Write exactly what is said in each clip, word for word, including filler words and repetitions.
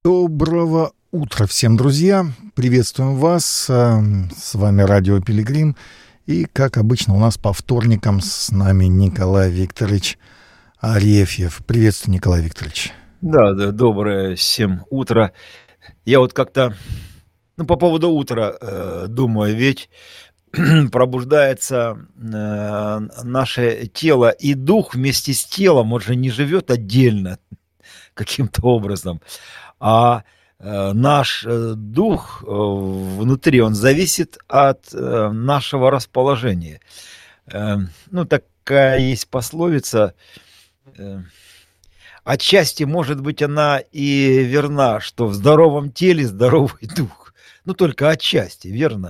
Доброго утра всем, друзья! Приветствуем вас! С вами Радио Пилигрим. И, как обычно, у нас по вторникам с нами Николай Викторович Арефьев. Приветствую, Николай Викторович. Да, да, доброе всем утро. Я вот как-то, ну, по поводу утра э, думаю, ведь пробуждается э, наше тело, и дух вместе с телом, он же не живет отдельно каким-то образом, а э, наш э, дух э, внутри, он зависит от э, нашего расположения. Э, ну, такая есть пословица, э, отчасти, может быть, она и верна, что в здоровом теле здоровый дух. Ну, только отчасти, верно?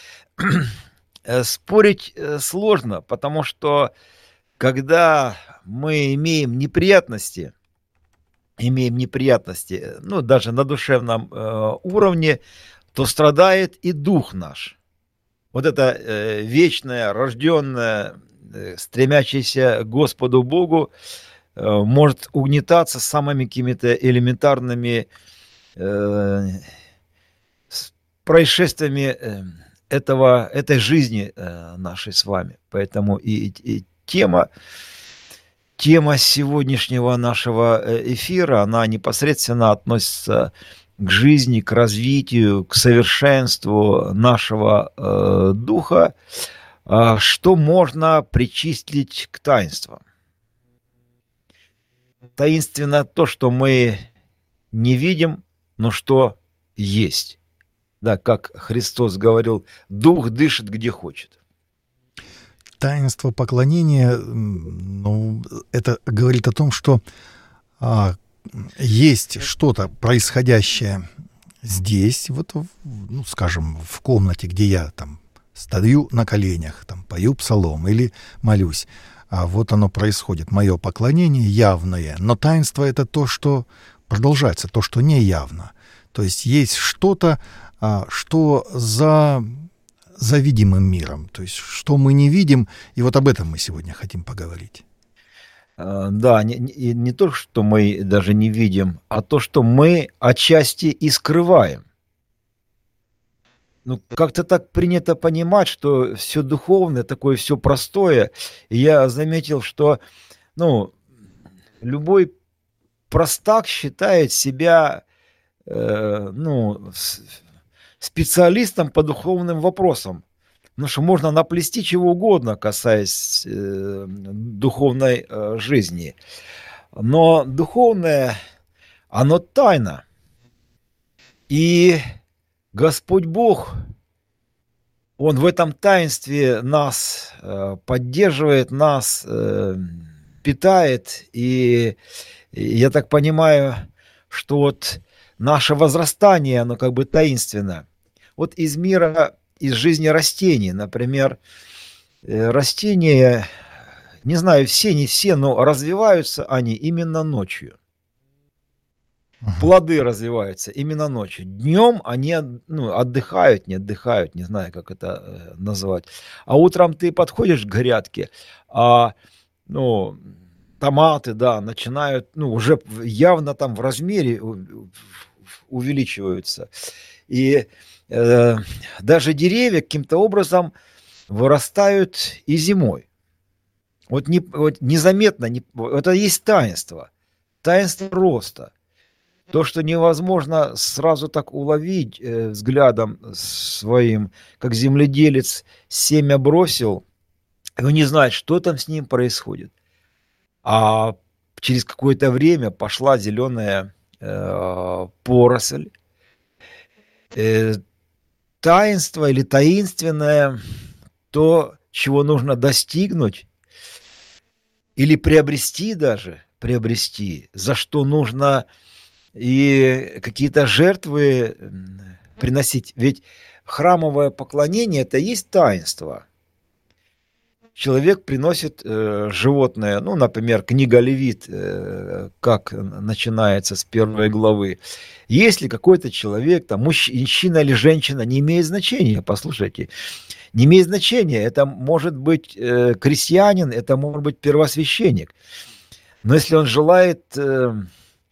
Спорить сложно, потому что когда мы имеем неприятности, имеем неприятности, ну, даже на душевном э, уровне, то страдает и дух наш. Вот это э, вечное, рожденное, э, стремящееся к Господу Богу, э, может угнетаться самыми какими-то элементарными э, происшествиями э, этого, этой жизни э, нашей с вами. Поэтому и, и тема, тема сегодняшнего нашего эфира, она непосредственно относится к жизни, к развитию, к совершенству нашего э, духа, э, что можно причислить к таинствам. Таинственно то, что мы не видим, но что есть. Да, как Христос говорил, дух дышит где хочет. Таинство поклонения, ну, это говорит о том, что а, есть что-то происходящее здесь, вот, ну, скажем, в комнате, где я там стою на коленях, там пою псалом или молюсь, а вот оно происходит, мое поклонение явное, но таинство — это то, что продолжается, то, что не явно. То есть есть что-то, а, что за... за видимым миром, то есть что мы не видим, и вот об этом мы сегодня хотим поговорить. Да, не, не, не то, что мы даже не видим, а то, что мы отчасти и скрываем. Ну, как-то так принято понимать, что все духовное, такое все простое. И я заметил, что, ну, любой простак считает себя, э, ну, специалистом по духовным вопросам. Потому что можно наплести чего угодно, касаясь э, духовной э, жизни. Но духовное, оно тайна. И Господь Бог, Он в этом таинстве нас э, поддерживает, нас э, питает. И, и я так понимаю, что вот наше возрастание, оно как бы таинственно. Вот из мира, из жизни растений, например, растения, не знаю, все, не все, но развиваются они именно ночью. Uh-huh. Плоды развиваются именно ночью. Днем они, ну, отдыхают, не отдыхают, не знаю, как это назвать. А утром ты подходишь к грядке, а, ну, томаты, да, начинают, ну, уже явно там в размере увеличиваются. И э, даже деревья каким-то образом вырастают и зимой. Вот, не, вот незаметно, не, это есть таинство. Таинство роста. То, что невозможно сразу так уловить э, взглядом своим, как земледелец семя бросил, и он не знает, что там с ним происходит. А через какое-то время пошла зеленая э, поросль. Э, таинство или таинственное, то, чего нужно достигнуть или приобрести даже, приобрести, за что нужно и какие-то жертвы приносить. Ведь храмовое поклонение – это и есть таинство. Человек приносит э, животное, ну, например, книга Левит, э, как начинается с первой главы. Если какой-то человек, там, мужчина или женщина, не имеет значения, послушайте, не имеет значения, это может быть э, крестьянин, это может быть первосвященник. Но если он желает э,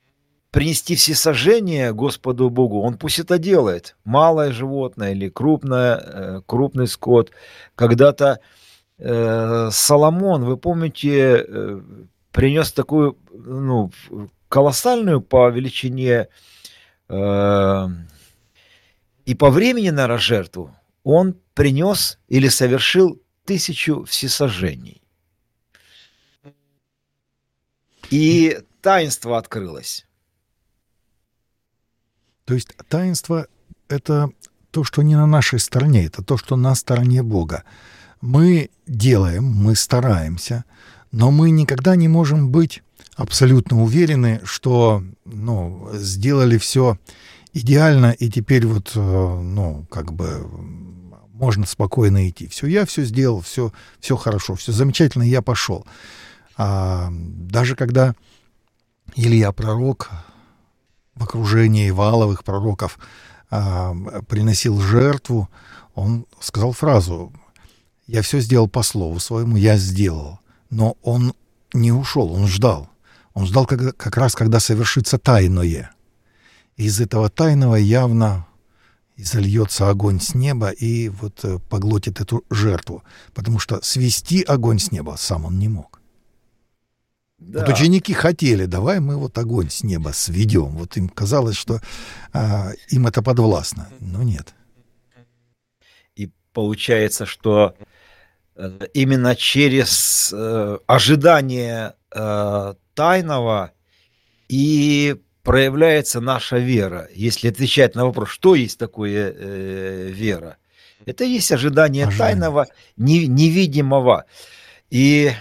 принести всесожжение Господу Богу, он пусть это делает. Малое животное или крупное, крупный скот. Когда-то э, Соломон, вы помните, э, принес такую, ну, колоссальную по величине э, и по времени, наверное, жертву. Он принес или совершил тысячу всесожжений. И таинство открылось. То есть таинство — это то, что не на нашей стороне, это то, что на стороне Бога. Мы делаем, мы стараемся, но мы никогда не можем быть абсолютно уверены, что, ну, сделали все идеально, и теперь вот, ну, как бы можно спокойно идти. Все, я все сделал, все, все хорошо, все замечательно, я пошел. А даже когда Илья пророк в окружении валовых пророков а, приносил жертву, он сказал фразу: «Я все сделал по слову своему, я сделал». Но он не ушел, он ждал. Он ждал как, как раз, когда совершится тайное. И из этого тайного явно изольется огонь с неба и вот поглотит эту жертву. Потому что свести огонь с неба сам он не мог. Да. Вот ученики хотели: давай мы вот огонь с неба сведем. Вот им казалось, что а, им это подвластно, но нет. И получается, что именно через э, ожидание э, тайного и проявляется наша вера. Если отвечать на вопрос, что есть такое э, вера, это есть ожидание, ожидание. тайного, не, невидимого. И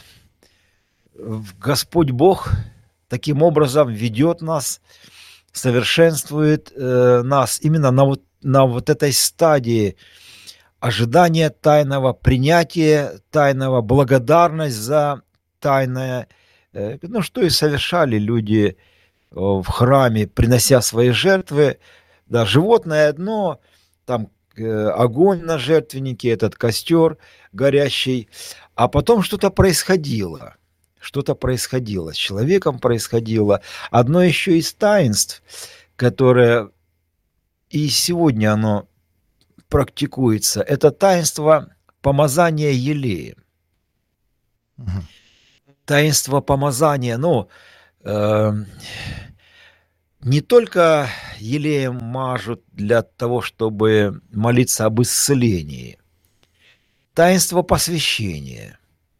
Господь Бог таким образом ведет нас, совершенствует э, нас именно на вот, на вот этой стадии ожидания тайного, принятия тайного, благодарность за тайное. Э, ну, что и совершали люди э, в храме, принося свои жертвы. Да, животное одно, там э, огонь на жертвеннике, этот костер горящий, а потом что-то происходило. Что-то происходило, с человеком происходило. Одно еще из таинств, которое и сегодня оно практикуется, это таинство помазания елеем. Угу. Таинство помазания, ну, э, не только елеем мажут для того, чтобы молиться об исцелении. Таинство посвящения.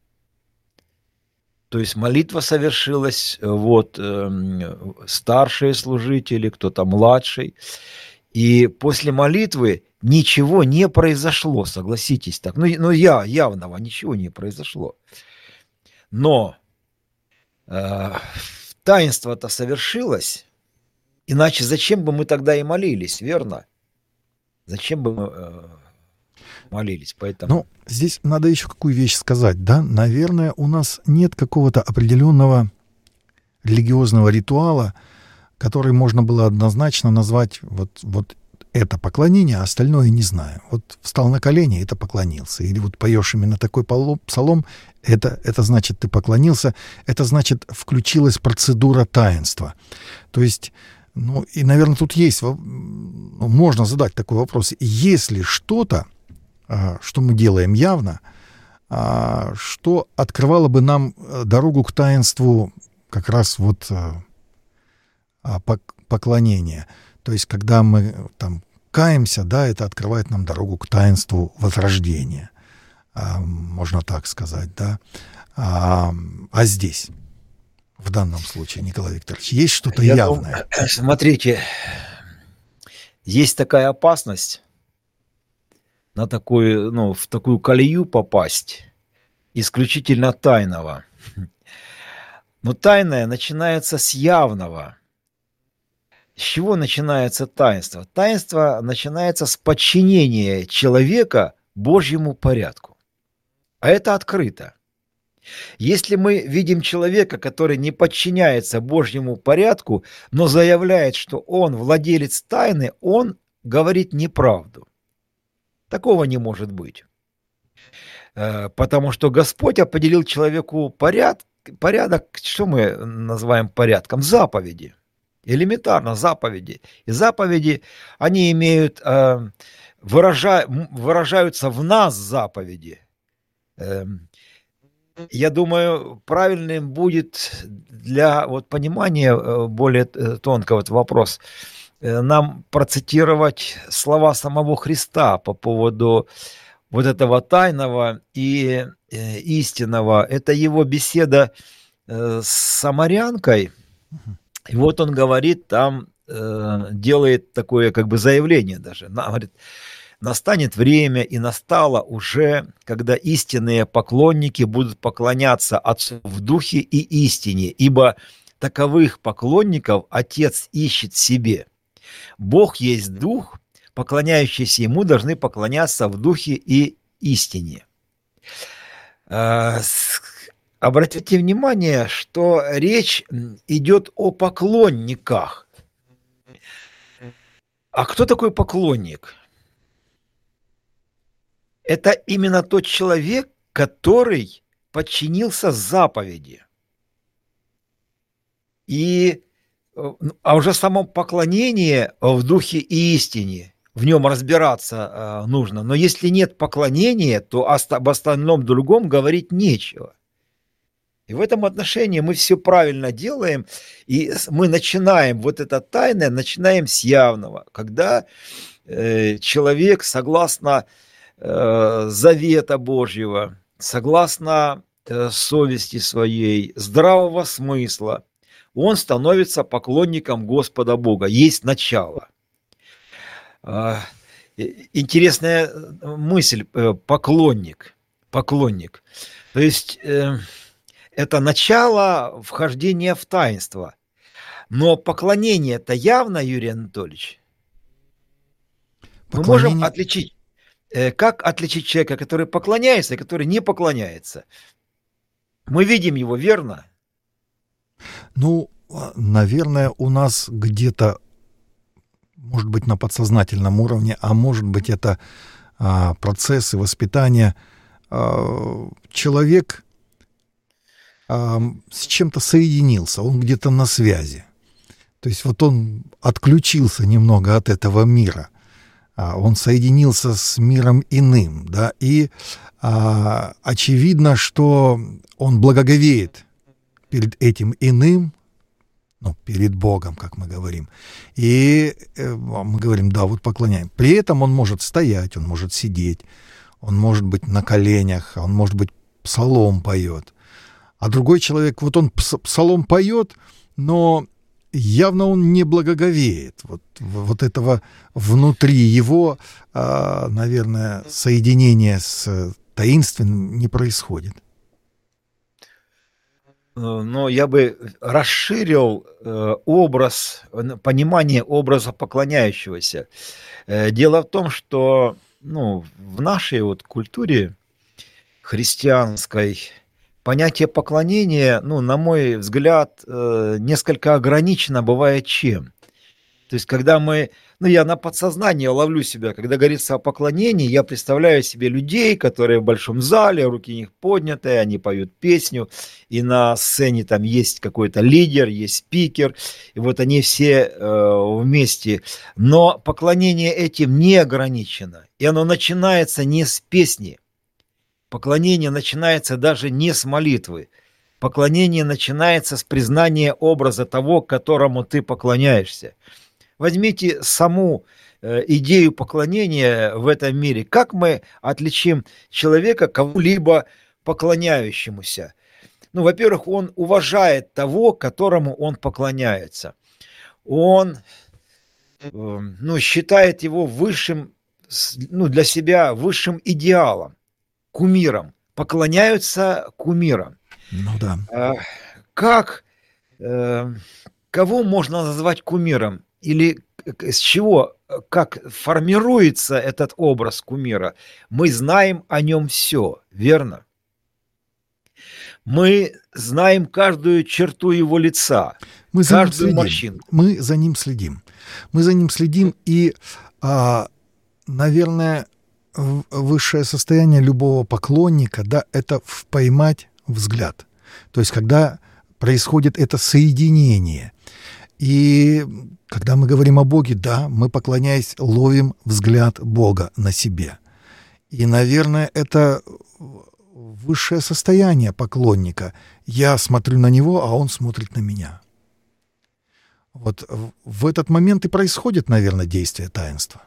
То есть молитва совершилась, вот э, старшие служители, кто-то младший, и после молитвы ничего не произошло, согласитесь так. Ну, ну я, явного ничего не произошло. Но э, таинство-то совершилось, иначе зачем бы мы тогда и молились, верно? Зачем бы мы э, молились? Поэтому... Ну, здесь надо еще какую вещь сказать, да? Наверное, у нас нет какого-то определенного религиозного ритуала, который можно было однозначно назвать вот, вот это поклонение, а остальное не знаю. Вот встал на колени, это поклонился. Или вот поешь именно такой псалом, это, это значит, ты поклонился, это значит, включилась процедура таинства. То есть, ну, и, наверное, тут есть, можно задать такой вопрос. Если что-то, что мы делаем явно, что открывало бы нам дорогу к таинству как раз вот поклонения. То есть, когда мы там каемся, да, это открывает нам дорогу к таинству возрождения. Можно так сказать, да. А, а здесь, в данном случае, Николай Викторович, есть что-то Я явное? Думаю, смотрите, есть такая опасность на такую, ну, в такую колею попасть, исключительно тайного. Но тайное начинается с явного. С чего начинается таинство? Таинство начинается с подчинения человека Божьему порядку. А это открыто. Если мы видим человека, который не подчиняется Божьему порядку, но заявляет, что он владелец тайны, он говорит неправду. Такого не может быть. Потому что Господь определил человеку порядок, порядок, что мы называем порядком? Заповеди. Элементарно, заповеди. И заповеди, они имеют, э, выража, выражаются в нас заповеди. Э, я думаю, правильным будет для вот, понимания более тонкого вот вопрос нам процитировать слова самого Христа по поводу вот этого тайного и э, истинного. Это его беседа э, с самарянкой. И вот он говорит, там э, делает такое как бы заявление даже. На, говорит, настанет время, и настало уже, когда истинные поклонники будут поклоняться Отцу в духе и истине, ибо таковых поклонников Отец ищет себе. Бог есть Дух, поклоняющиеся Ему должны поклоняться в духе и истине. Обратите внимание, что речь идет о поклонниках. А кто такой поклонник? Это именно тот человек, который подчинился заповеди. И, а уже само поклонение в духе и истине, в нем разбираться нужно. Но если нет поклонения, то об остальном другом говорить нечего. И в этом отношении мы все правильно делаем, и мы начинаем вот это тайное, начинаем с явного, когда э, человек, согласно э, завета Божьего, согласно э, совести своей, здравого смысла, он становится поклонником Господа Бога. Есть начало. Э, интересная мысль, э, поклонник, поклонник. То есть... Э, Это начало вхождения в таинство. Но поклонение это явно, Юрий Анатольевич. Поклонение... Мы можем отличить, как отличить человека, который поклоняется и который не поклоняется. Мы видим его, верно? Ну, наверное, у нас где-то, может быть, на подсознательном уровне, а может быть, это а, процессы воспитания. А, человек с чем-то соединился, он где-то на связи. То есть вот он отключился немного от этого мира, он соединился с миром иным, да, и а, очевидно, что он благоговеет перед этим иным, ну, перед Богом, как мы говорим, и э, мы говорим, да, вот поклоняем. При этом он может стоять, он может сидеть, он может быть на коленях, он может быть псалом поет. А другой человек, вот он псалом поет, но явно он не благоговеет. Вот, вот этого внутри его, наверное, соединения с таинственным не происходит. Но я бы расширил образ, понимание образа поклоняющегося. Дело в том, что ну, в нашей вот культуре христианской понятие поклонения, ну, на мой взгляд, несколько ограничено бывает чем. То есть, когда мы, ну, я на подсознании ловлю себя, когда говорится о поклонении, я представляю себе людей, которые в большом зале, руки у них подняты, они поют песню, и на сцене там есть какой-то лидер, есть спикер, и вот они все э, вместе. Но поклонение этим не ограничено, и оно начинается не с песни. Поклонение начинается даже не с молитвы. Поклонение начинается с признания образа того, которому ты поклоняешься. Возьмите саму э, идею поклонения в этом мире. Как мы отличим человека кому-либо поклоняющемуся? Ну, во-первых, он уважает того, которому он поклоняется. Он э, ну, считает его высшим, ну, для себя высшим идеалом. Кумирам, поклоняются кумирам. Ну да. Как, кого можно назвать кумиром? Или с чего, как формируется этот образ кумира? Мы знаем о нем все, верно? Мы знаем каждую черту его лица, мы каждую морщинку. Мы за ним следим. Мы за ним следим, и, а, наверное, высшее состояние любого поклонника, да, это поймать взгляд. То есть, когда происходит это соединение. И когда мы говорим о Боге, да, мы, поклоняясь, ловим взгляд Бога на себе. И, наверное, это высшее состояние поклонника. Я смотрю на него, а он смотрит на меня. Вот в этот момент и происходит, наверное, действие таинства.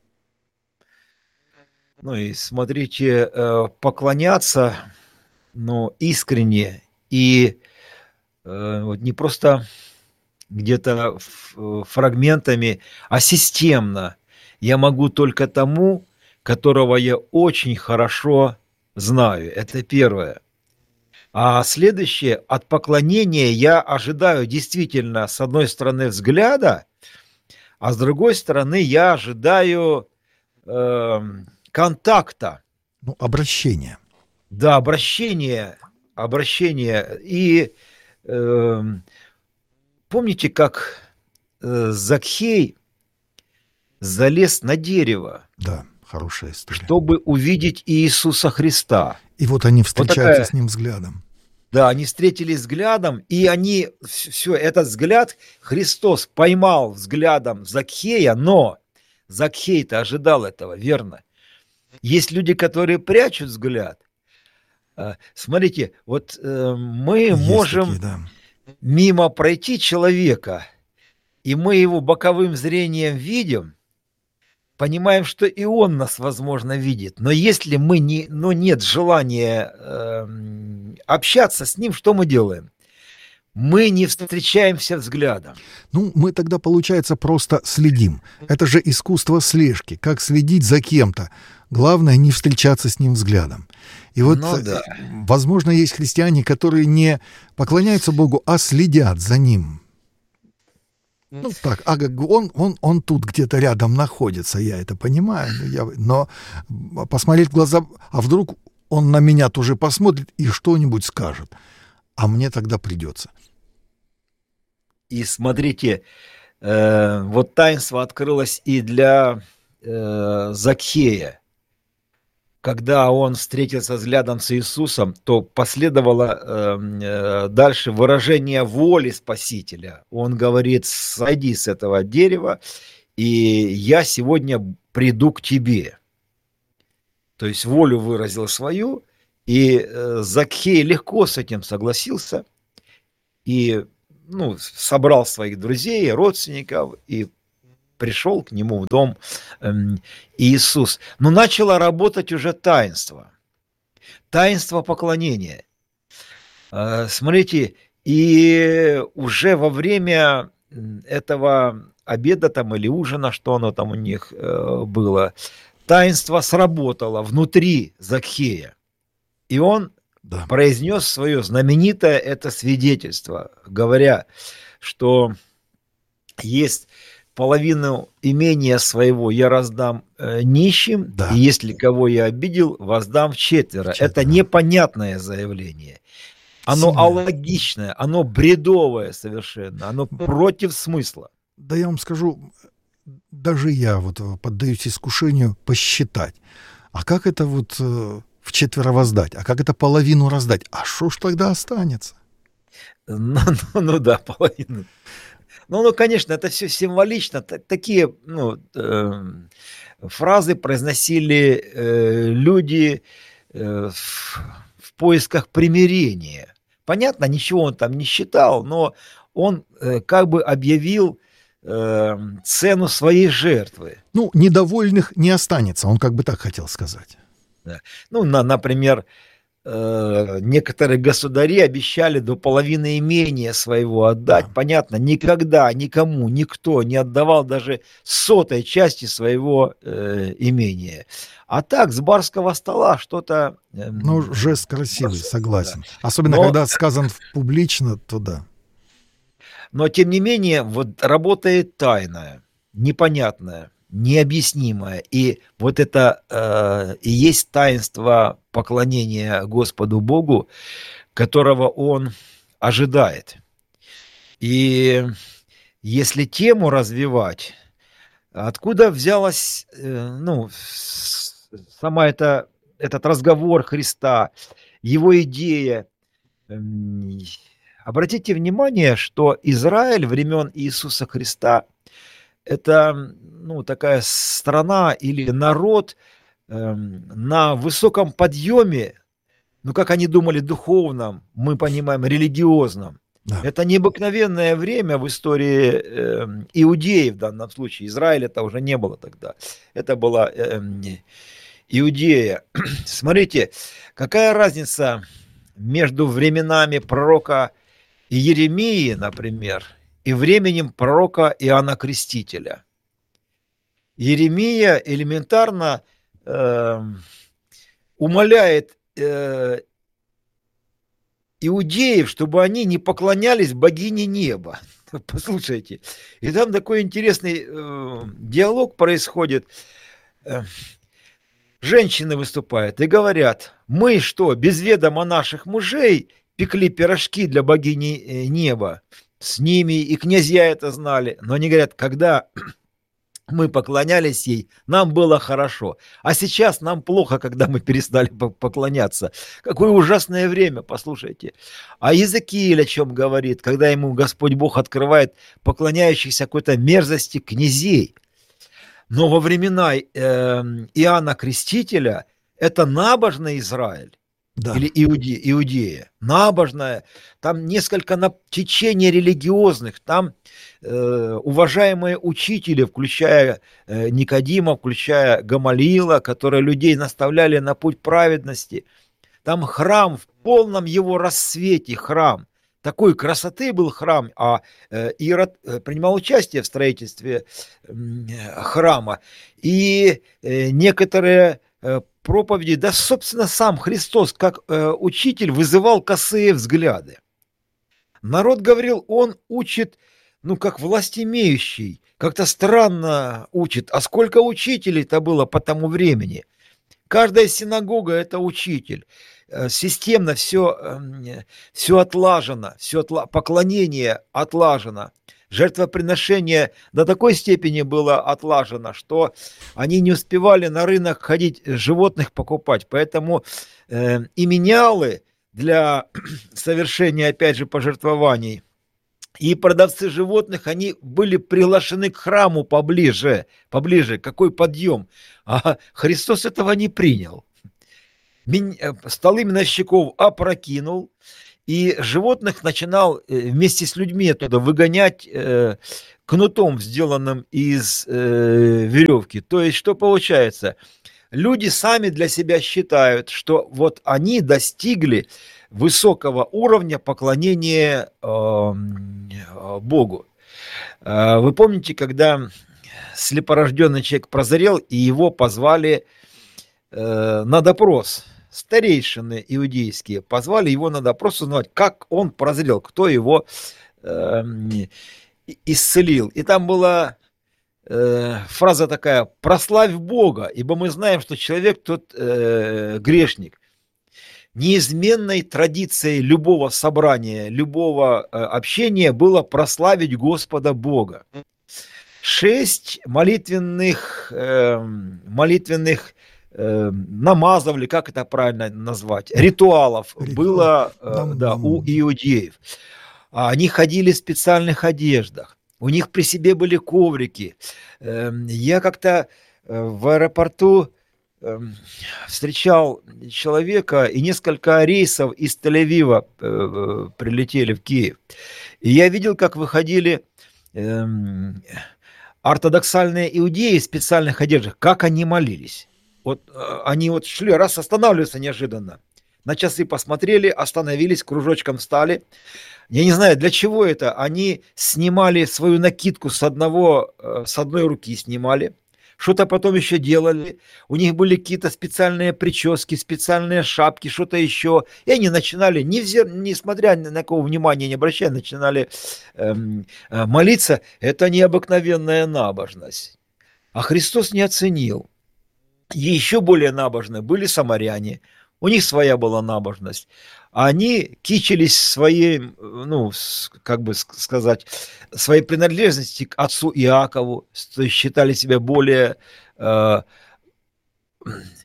Ну и смотрите, э, поклоняться, ну, искренне и э, вот не просто где-то ф- фрагментами, а системно. Я могу только тому, которого я очень хорошо знаю. Это первое. А следующее, от поклонения я ожидаю действительно, с одной стороны, взгляда, а с другой стороны, я ожидаю э, контакта. Ну, обращение. Да, обращение, обращение. И э, помните, как э, Закхей залез на дерево, Да, хорошая история. чтобы увидеть Иисуса Христа. И вот они встречаются Вот такая, с ним взглядом. Да, они встретились взглядом, и они, все, этот взгляд, Христос поймал взглядом Закхея, но Закхей-то ожидал этого, верно? Есть люди, которые прячут взгляд. Смотрите, вот э, мы Есть можем такие, да. мимо пройти человека, и мы его боковым зрением видим, понимаем, что и он нас, возможно, видит. Но если мы не, но нет желания э, общаться с ним, что мы делаем? Мы не встречаемся взглядом. Ну, мы тогда, получается, просто следим. Это же искусство слежки. Как следить за кем-то. Главное, не встречаться с ним взглядом. И вот, Ну да. возможно, есть христиане, которые не поклоняются Богу, а следят за Ним. Ну так, ага, он, он, он тут где-то рядом находится, я это понимаю, но, я, но посмотреть в глаза, а вдруг он на меня тоже посмотрит и что-нибудь скажет, а мне тогда придется. И смотрите, э, вот таинство открылось и для э, Закхея. Когда он встретился взглядом с Иисусом, то последовало э, дальше выражение воли Спасителя. Он говорит: сойди с этого дерева, и я сегодня приду к тебе. То есть волю выразил свою, и э, Закхей легко с этим согласился, и ну, собрал своих друзей, родственников, и пришел к нему в дом э, Иисус. Но начало работать уже таинство. Таинство поклонения. Э, смотрите, и уже во время этого обеда там или ужина, что оно там у них э, было, таинство сработало внутри Закхея. И он да. произнес свое знаменитое это свидетельство, говоря, что есть... половину имения своего я раздам э, нищим, да. и если кого я обидел, воздам вчетверо. Четверо. Это непонятное заявление. Оно Сильное. алогичное, оно бредовое совершенно, оно против смысла. Да я вам скажу, даже я вот поддаюсь искушению посчитать. А как это вот э, вчетверо воздать? А как это половину раздать? А что ж тогда останется? Ну, ну, ну да, половину. Ну, ну, конечно, это все символично. Такие ну, э, фразы произносили э, люди э, в, в поисках примирения. Понятно, ничего он там не считал, но он э, как бы объявил э, цену своей жертвы. Ну, недовольных не останется, он как бы так хотел сказать. Да. Ну, на, например... некоторые государи обещали до половины имения своего отдать. Да. Понятно, никогда никому, никто не отдавал даже сотой части своего э, имения. А так, с барского стола что-то... Э, ну, жест красивый, согласен. Да. Особенно, Но, когда сказан публично, то да. Но, тем не менее, вот работает тайное, непонятное, необъяснимое. И вот это э, и есть таинство поклонения Господу Богу, которого он ожидает. И если тему развивать, откуда взялась э, ну, сама эта, этот разговор Христа, его идея, э, Обратите внимание, что Израиль времен Иисуса Христа – это, ну, такая страна или народ э, на высоком подъеме, ну, как они думали, духовном, мы понимаем, религиозном. Да. Это необыкновенное время в истории э, иудеев в данном случае. Израиля это уже не было тогда. Это была э, Иудея. Смотрите, какая разница между временами пророка Иеремии, например, и временем пророка Иоанна Крестителя. Иеремия элементарно э, умоляет э, иудеев, чтобы они не поклонялись богине неба. Послушайте. И там такой интересный э, диалог происходит. Э, женщины выступают и говорят: мы что, без ведома наших мужей пекли пирожки для богини неба? С ними и князья это знали. Но они говорят, когда мы поклонялись ей, нам было хорошо. А сейчас нам плохо, когда мы перестали поклоняться. Какое ужасное время, послушайте. А Иезекииль о чем говорит, когда ему Господь Бог открывает поклоняющихся какой-то мерзости князей. Но во времена э, Иоанна Крестителя это набожный Израиль. Да. Или Иуде, Иудея, набожная, там несколько на течений религиозных, там э, уважаемые учители, включая э, Никодима, включая Гамалиила, которые людей наставляли на путь праведности. Там храм в полном его рассвете, храм. Такой красоты был храм, а э, Ирод э, принимал участие в строительстве э, храма. И э, некоторые э, проповеди, да, собственно, сам Христос, как э, учитель, вызывал косые взгляды. Народ говорил, он учит, ну, как властимеющий, как-то странно учит. А сколько учителей-то было по тому времени? Каждая синагога – это учитель. Системно все, все отлажено, все отла... поклонение отлажено. Жертвоприношение до такой степени было отлажено, что они не успевали на рынок ходить, животных покупать. Поэтому э, и менялы для совершения, опять же, пожертвований, и продавцы животных, они были приглашены к храму поближе. Поближе, какой подъем. А Христос этого не принял. Столы миновщиков опрокинул, и животных начинал вместе с людьми оттуда выгонять э, кнутом, сделанным из э, веревки. То есть, что получается? Люди сами для себя считают, что вот они достигли высокого уровня поклонения э, Богу. Э, вы помните, когда слепорожденный человек прозрел, и его позвали э, на допрос? Старейшины иудейские позвали его на допрос узнать, как он прозрел, кто его э, исцелил. И там была э, фраза такая: «Прославь Бога, ибо мы знаем, что человек тот э, грешник». Неизменной традицией любого собрания, любого э, общения было прославить Господа Бога. Шесть молитвенных, э, молитвенных намазов, или как это правильно назвать, ритуалов, Ритуал. было э, да, у иудеев. Они ходили в специальных одеждах, у них при себе были коврики. Я как-то в аэропорту встречал человека, и несколько рейсов из Тель-Авива прилетели в Киев. И я видел, как выходили ортодоксальные иудеи в специальных одеждах, как они молились. Вот они вот шли, раз останавливаются неожиданно. На часы посмотрели, остановились, кружочком встали. Я не знаю, для чего это. Они снимали свою накидку с одного, с одной руки снимали. Что-то потом еще делали. У них были какие-то специальные прически, специальные шапки, что-то еще. И они начинали, несмотря ни на кого внимания не обращая, начинали эм, молиться. Это необыкновенная набожность. А Христос не оценил. Еще более набожны были самаряне. У них своя была набожность. Они кичились своей, ну, как бы сказать, своей принадлежности к отцу Иакову, то есть считали себя более э,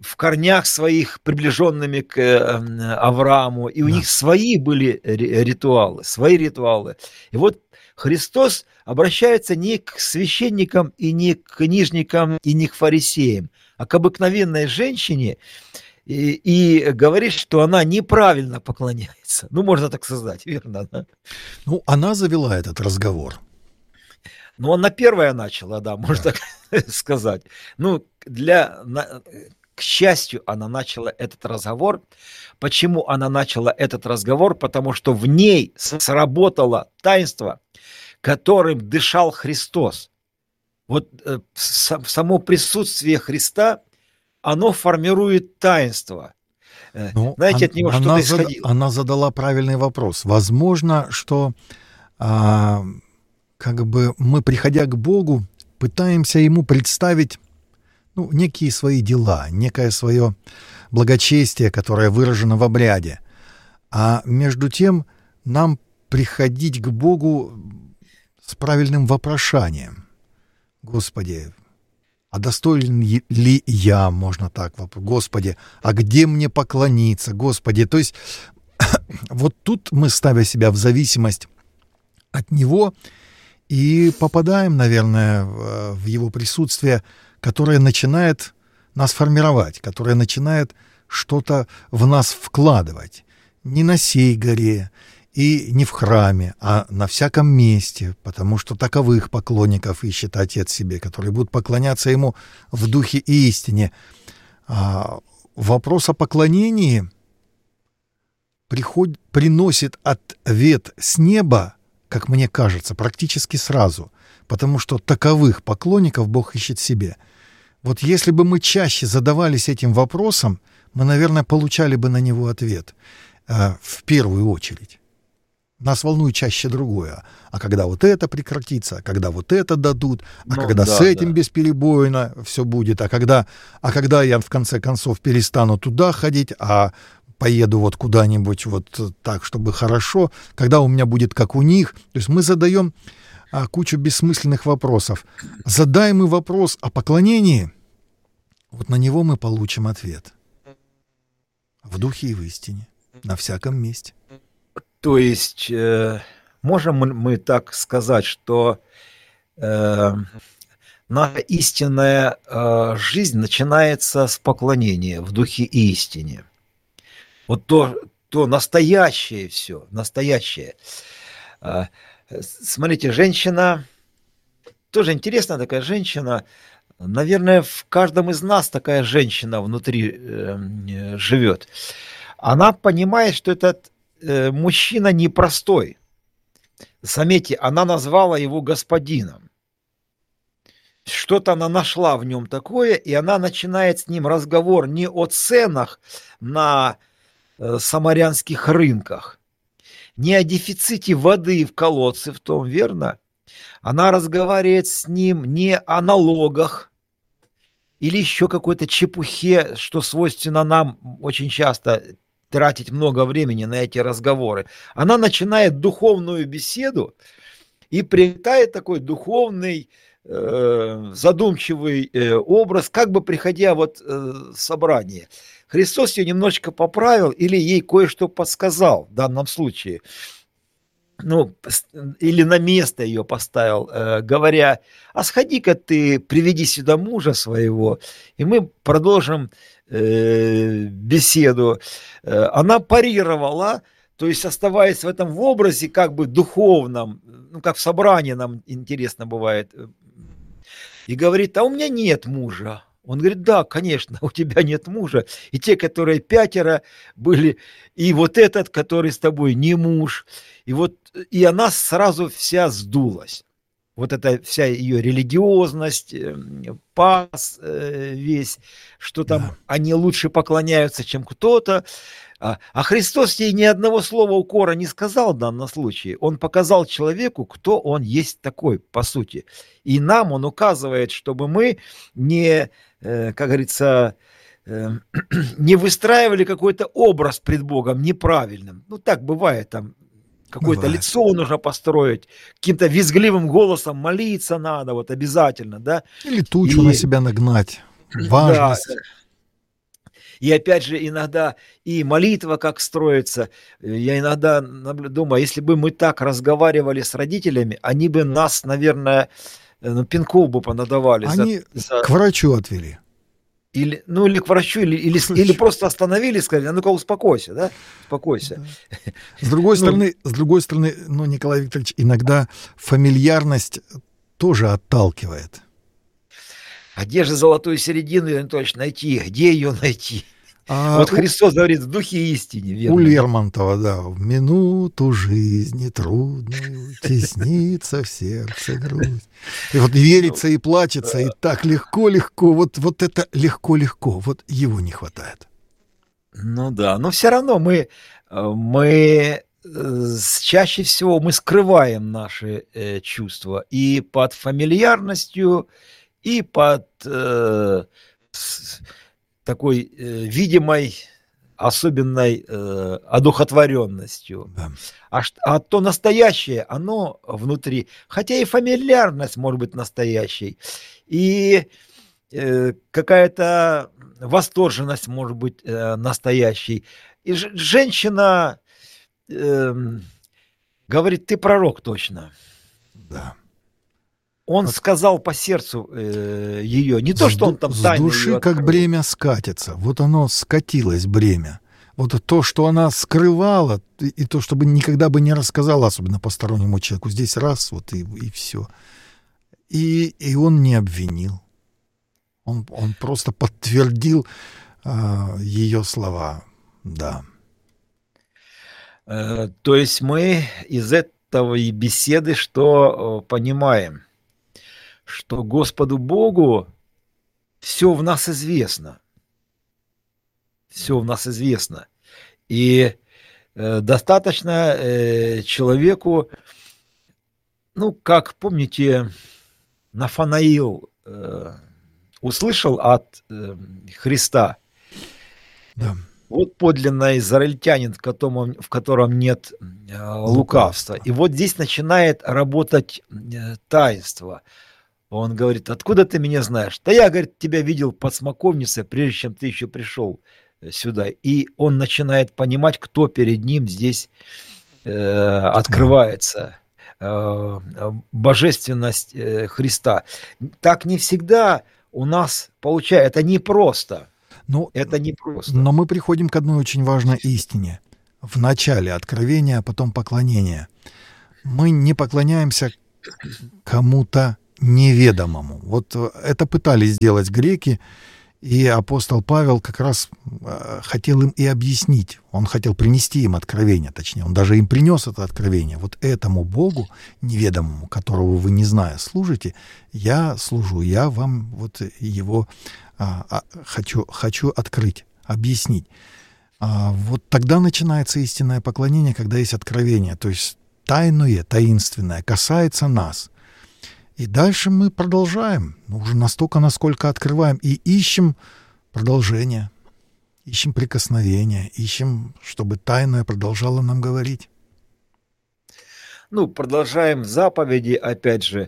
в корнях своих приближенными к Аврааму, и у Да. них свои были ритуалы, свои ритуалы. И вот Христос обращается не к священникам и не к книжникам и не к фарисеям, а к обыкновенной женщине, и, и говорит, что она неправильно поклоняется. Ну, можно так сказать, верно, да? Ну, она завела этот разговор. Ну, она первая начала, да, можно Да. так сказать. Ну, для, на, к счастью, она начала этот разговор. Почему она начала этот разговор? Потому что в ней сработало таинство, которым дышал Христос. Вот э, само присутствие Христа, оно формирует таинство. Э, Ну, Знаете, он- от него она, что-то зада- исходило. она задала правильный вопрос. Возможно, что а, как бы мы, приходя к Богу, пытаемся Ему представить ну, некие свои дела, некое свое благочестие, которое выражено в обряде. А между тем нам приходить к Богу с правильным вопрошанием. Господи, а достоин ли я, можно так, Господи, а где мне поклониться, Господи? То есть вот тут мы, ставя себя в зависимость от Него, и попадаем, наверное, в в Его присутствие, которое начинает нас формировать, которое начинает что-то в нас вкладывать. Не на сей горе и не в храме, а на всяком месте, потому что таковых поклонников ищет Отец себе, которые будут поклоняться Ему в духе и истине. А вопрос о поклонении приход... приносит ответ с неба, как мне кажется, практически сразу, потому что таковых поклонников Бог ищет себе. Вот если бы мы чаще задавались этим вопросом, мы, наверное, получали бы на него ответ э, в первую очередь. Нас волнует чаще другое. А когда вот это прекратится, а когда вот это дадут, а Ну, когда да, с этим да. бесперебойно все будет, а когда, а когда я в конце концов перестану туда ходить, а поеду вот куда-нибудь вот так, чтобы хорошо, когда у меня будет как у них. То есть мы задаем а, кучу бессмысленных вопросов. Задай мы вопрос о поклонении, вот на него мы получим ответ. В духе и в истине, на всяком месте. То есть, э, можем мы- мы так сказать, что э, наша истинная э, жизнь начинается с поклонения в духе и истине. Вот то, то настоящее все, настоящее. А, Смотрите, женщина, тоже интересная такая женщина, наверное, в каждом из нас такая женщина внутри э, э, живет. Она понимает, что этот э, мужчина непростой. Заметьте, она назвала его господином. Что-то она нашла в нем такое, и она начинает с ним разговор не о ценах на э, самарянских рынках, не о дефиците воды в колодце в том, верно? Она разговаривает с ним не о налогах или еще какой-то чепухе, что свойственно нам очень часто тратить много времени на эти разговоры. Она начинает духовную беседу и приобретает такой духовный, э, задумчивый э, образ, как бы приходя вот э, в собрание. Христос ее немножечко поправил или ей кое-что подсказал в данном случае. Ну, или на место ее поставил, э, говоря, а сходи-ка ты, приведи сюда мужа своего, и мы продолжим э, беседу. Э, она парировала, то есть оставаясь в этом в образе как бы духовном, ну, как в собрании нам интересно бывает, и говорит, а у меня нет мужа. Он говорит, да, конечно, у тебя нет мужа. И те, которые пятеро были, и вот этот, который с тобой не муж. И вот, и она сразу вся сдулась. Вот эта вся ее религиозность, пас весь, что там Да. они лучше поклоняются, чем кто-то. А, а Христос ей ни одного слова укора не сказал в данном случае. Он показал человеку, кто он есть такой, по сути. И нам он указывает, чтобы мы не, э, как говорится, э, не выстраивали какой-то образ пред Богом неправильным. Ну, так бывает там. Какое-то Бывает. лицо нужно построить, каким-то визгливым голосом молиться надо, вот обязательно, да. Или тучу И- на себя нагнать. Да, Важность. И опять же, иногда и молитва как строится. Я иногда думаю, если бы мы так разговаривали с родителями, они бы нас, наверное, ну, пинков бы понадавали. Они за, за... к врачу отвели. Или, ну, или к врачу, или, или, врачу. или просто остановили и сказали, а ну-ка успокойся, да? Успокойся. Да. С другой стороны, с другой стороны, ну, Николай Викторович, иногда фамильярность тоже отталкивает. А где же золотую середину, Иван Анатольевич, найти? Где ее найти? А вот Христос у, говорит, в духе истине. Верно? У Лермонтова, да, в минуту жизни трудную теснится в сердце грусть. И вот верится и плачется, и так легко-легко. Вот, вот это легко-легко, вот его не хватает. Ну да, но все равно мы, мы чаще всего мы скрываем наши э, чувства и под фамильярностью, и под э, с, такой э, видимой, особенной э, одухотворенностью. Да. А, а то настоящее, оно внутри, хотя и фамильярность может быть настоящей, и э, какая-то восторженность может быть э, настоящей. И ж, женщина э, говорит, ты пророк точно. Да. Он вот сказал по сердцу э, ее, не то, что он там тайно. С души как бремя скатится. Вот оно скатилось, бремя. Вот то, что она скрывала, и то, чтобы никогда бы не рассказала, особенно постороннему человеку. Здесь раз, вот и, и все. И, и он не обвинил. Он, он просто подтвердил э, ее слова. Да. Э, то есть мы из этого и беседы что э, понимаем? Что Господу Богу все в нас известно. Все в нас известно. И э, достаточно э, человеку, ну, как, помните, Нафанаил э, услышал от э, Христа. Да. Вот подлинный израильтянин, в котором, в котором нет э, лукавства. И вот здесь начинает работать э, таинство. Он говорит, откуда ты меня знаешь? Да я, говорит, тебя видел под смоковницей, прежде чем ты еще пришел сюда. И он начинает понимать, кто перед ним здесь э, открывается. Э, божественность э, Христа. Так не всегда у нас получается. Это непросто. Ну, это непросто. Но мы приходим к одной очень важной истине. В начале откровения, а потом поклонения. Мы не поклоняемся кому-то неведомому. Вот это пытались сделать греки, и апостол Павел как раз хотел им и объяснить. Он хотел принести им откровение, точнее, он даже им принес это откровение. Вот этому Богу неведомому, которого вы, не зная, служите, я служу, я вам вот его а, а, хочу, хочу открыть, объяснить. А, вот тогда начинается истинное поклонение, когда есть откровение, то есть тайное, таинственное, касается нас. И дальше мы продолжаем, уже настолько, насколько открываем, и ищем продолжение, ищем прикосновения, ищем, чтобы тайное продолжало нам говорить. Ну, продолжаем заповеди, опять же.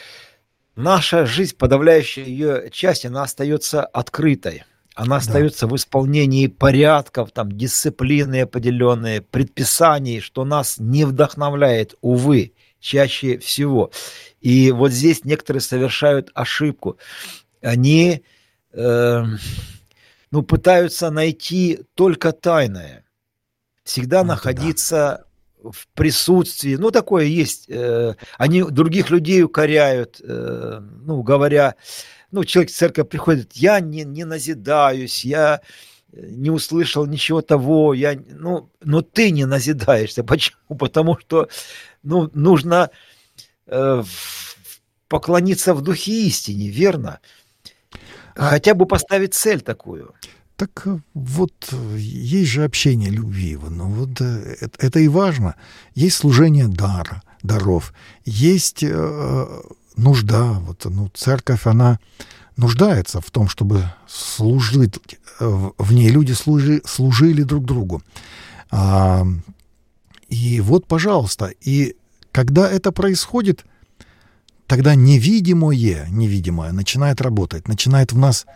Наша жизнь, подавляющая ее часть, она остается открытой. Она остается да. в исполнении порядков, там, дисциплины определенные, предписаний, что нас не вдохновляет, увы, чаще всего. И вот здесь некоторые совершают ошибку. Они э, ну, пытаются найти только тайное. Всегда ну, находиться да. в присутствии. Ну, такое есть. Э, они других людей укоряют, э, ну, говоря, ну, человек в церковь приходит, я не, не назидаюсь, я не услышал ничего того, я, ну, но ты не назидаешься. Почему? Потому что ну, нужно э, поклониться в духе истине, верно? Хотя бы поставить цель такую. Так вот, есть же общение любви, ну вот это, это и важно. Есть служение дара, даров, есть э, нужда. Вот, ну, церковь, она нуждается в том, чтобы служить, в ней люди служи, служили друг другу. А, и вот, пожалуйста, и когда это происходит, тогда невидимое, невидимое начинает работать, начинает в нас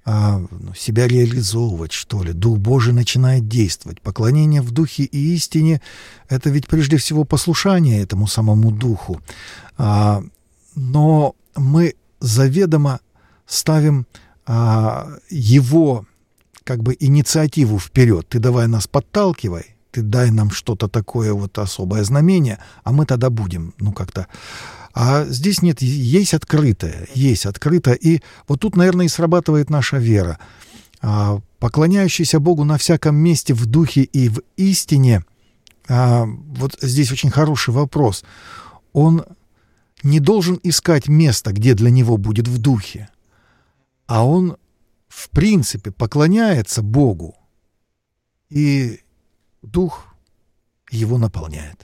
а, ну, себя реализовывать, что ли. Дух Божий начинает действовать. Поклонение в духе и истине — это ведь прежде всего послушание этому самому духу. А, но мы заведомо ставим а, его как бы инициативу вперед. Ты давай нас подталкивай, ты дай нам что-то такое вот особое знамение, а мы тогда будем, ну как-то. А здесь нет, есть открытое, есть открытое. И вот тут, наверное, и срабатывает наша вера. А, поклоняющийся Богу на всяком месте в духе и в истине, а, вот здесь очень хороший вопрос. Он не должен искать место, где для него будет в духе, а он, в принципе, поклоняется Богу, и дух его наполняет.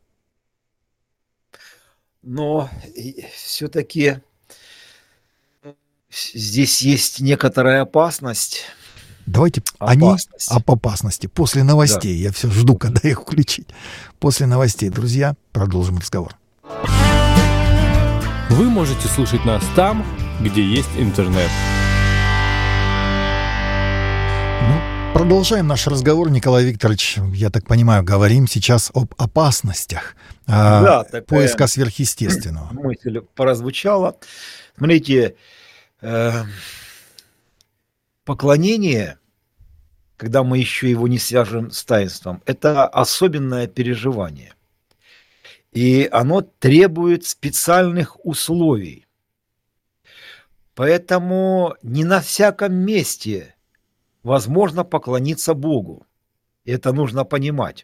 Но все-таки здесь есть некоторая опасность. Давайте опасность. Они об опасности. После новостей. Да. Я все жду, когда их включить. После новостей, друзья, продолжим разговор. Вы можете слушать нас там, где есть интернет. Ну, продолжаем наш разговор, Николай Викторович. Я так понимаю, говорим сейчас об опасностях да, э, поиска сверхъестественного. Мысль прозвучала. Смотрите, э, поклонение, когда мы еще его не свяжем с таинством, это особенное переживание. И оно требует специальных условий. Поэтому не на всяком месте возможно поклониться Богу. Это нужно понимать.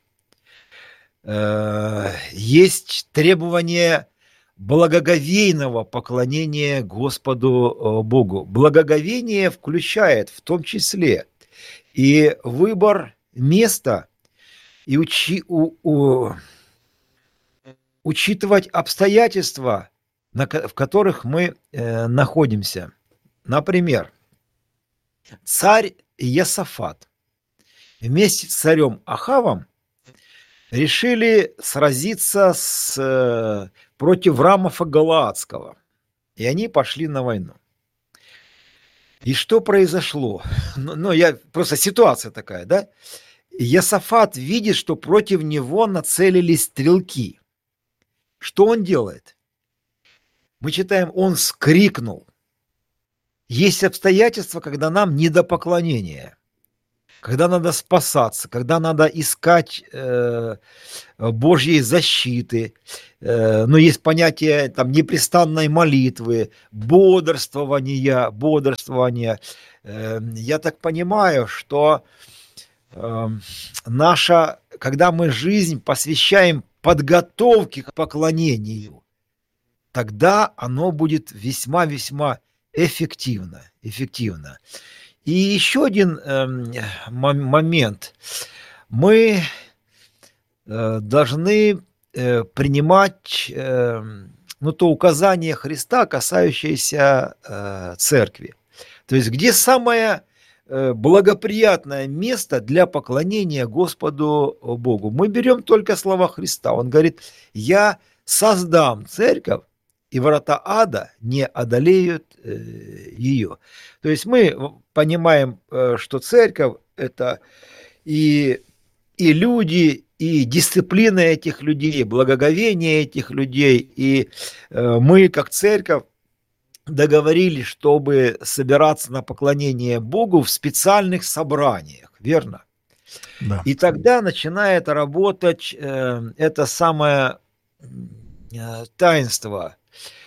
Есть требование благоговейного поклонения Господу Богу. Благоговение включает в том числе и выбор места, и учи, у, у, учитывать обстоятельства, на, в которых мы э, находимся. Например, царь Иосафат вместе с царем Ахавом решили сразиться с, э, против Рамафа Галаадского. И они пошли на войну. И что произошло? Ну, ну, я, просто ситуация такая, да? Иосафат видит, что против него нацелились стрелки. Что он делает? Мы читаем, он вскрикнул. Есть обстоятельства, когда нам не до поклонения, когда надо спасаться, когда надо искать э, Божьей защиты. Э, но есть понятие там, непрестанной молитвы, бодрствования, бодрствования. Э, я так понимаю, что э, наша, когда мы жизнь посвящаем подготовке к поклонению, тогда оно будет весьма-весьма эффективно. эффективно. И еще один э, момент. Мы э, должны э, принимать э, ну, то указание Христа, касающееся э, церкви. То есть, где самое э, благоприятное место для поклонения Господу Богу. Мы берем только слова Христа. Он говорит, я создам церковь, и врата ада не одолеют э, ее. То есть мы понимаем, э, что церковь – это и, и люди, и дисциплина этих людей, благоговение этих людей. И э, мы, как церковь, договорились, чтобы собираться на поклонение Богу в специальных собраниях, верно? Да. И тогда начинает работать э, это самое э, таинство.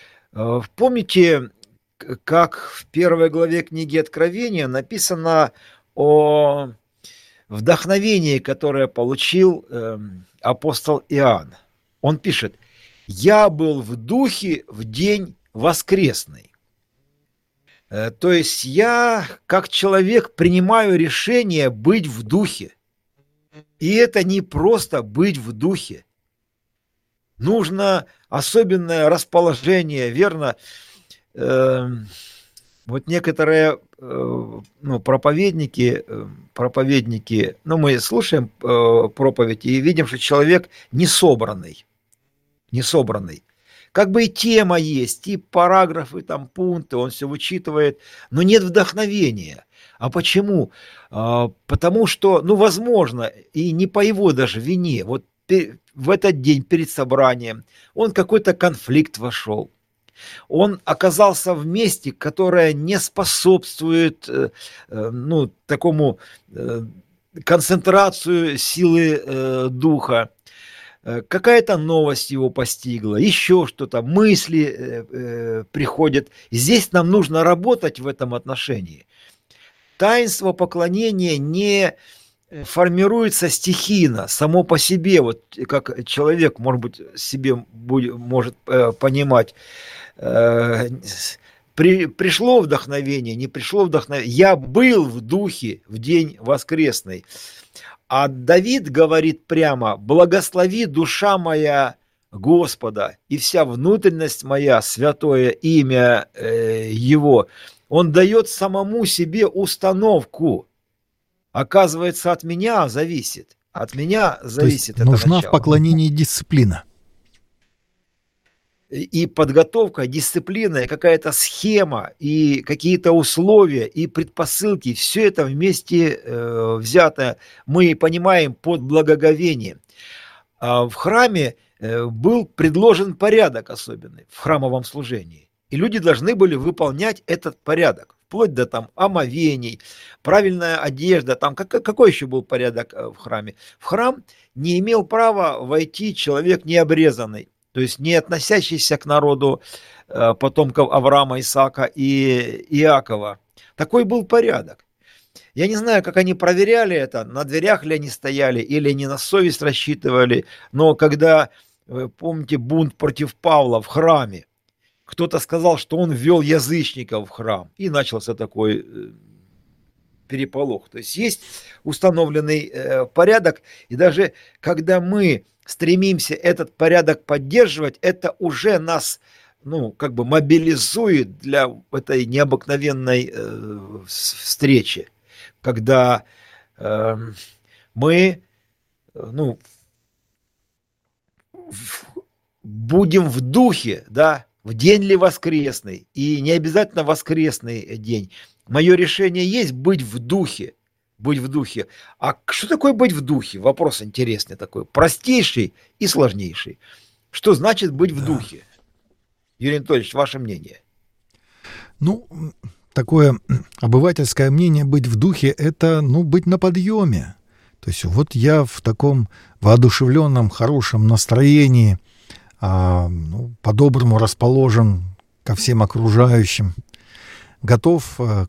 Помните, как в первой главе книги Откровения написано о вдохновении, которое получил э, апостол Иоанн. Он пишет, «Я был в духе в день воскресный». Э, то есть я, как человек, принимаю решение быть в духе. И это не просто быть в духе. Нужно особенное расположение, верно? Э, вот некоторые э, ну, проповедники, э, проповедники, ну, мы слушаем э, проповедь и видим, что человек не собранный, не собранный. Как бы и тема есть, и параграфы, там, пункты, он все вычитывает, но нет вдохновения. А почему? А, потому что, ну, возможно, и не по его даже вине, вот в этот день перед собранием он какой-то конфликт вошел. Он оказался в месте, которое не способствует э, э, ну, такому э, концентрацию силы э, духа. Э, какая-то новость его постигла, еще что-то, мысли э, э, приходят. Здесь нам нужно работать в этом отношении. Таинство поклонения не формируется стихийно, само по себе, вот как человек, может быть, себе будет, может э, понимать. Э, при, пришло вдохновение, не пришло вдохновение. Я был в духе в день воскресный. А Давид говорит прямо: «Благослови душа моя Господа, и вся внутренность моя, святое имя э, Его». Он дает самому себе установку. Оказывается, от меня зависит. От меня зависит это начало. Нужна в поклонении дисциплина. И подготовка, дисциплина, и какая-то схема, и какие-то условия, и предпосылки. Все это вместе э, взято, мы понимаем, под благоговением. А в храме э, был предложен порядок особенный в храмовом служении. И люди должны были выполнять этот порядок. Вплоть до там омовений, правильная одежда. Там как, какой еще был порядок в храме? В храм не имел права войти человек необрезанный, то есть не относящийся к народу э, потомков Авраама, Исаака и Иакова. Такой был порядок. Я не знаю, как они проверяли это, на дверях ли они стояли или не на совесть рассчитывали, но когда, вы помните, бунт против Павла в храме, кто-то сказал, что он ввел язычников в храм, и начался такой переполох. То есть есть установленный э, порядок, и даже когда мы стремимся этот порядок поддерживать, это уже нас, ну, как бы мобилизует для этой необыкновенной э, встречи, когда э, мы, ну, в, будем в духе, да, в день ли воскресный, и не обязательно воскресный день. Мое решение есть быть в духе, быть в духе. А что такое быть в духе? Вопрос интересный такой, простейший и сложнейший. Что значит быть в духе? Юрий Анатольевич, ваше мнение? Ну, такое обывательское мнение быть в духе — это, ну, быть на подъеме. То есть вот я в таком воодушевленном, хорошем настроении, а, ну, по-доброму расположен ко всем окружающим, готов а,